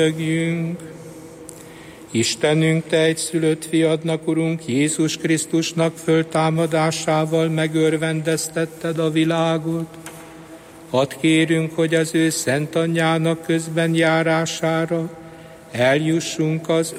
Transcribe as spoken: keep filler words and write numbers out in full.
Köszönjünk. Istenünk, Te egyszülött fiadnak, Urunk, Jézus Krisztusnak föltámadásával megörvendeztetted a világot. Hadd kérünk, hogy az ő szent anyjának közben járására eljussunk az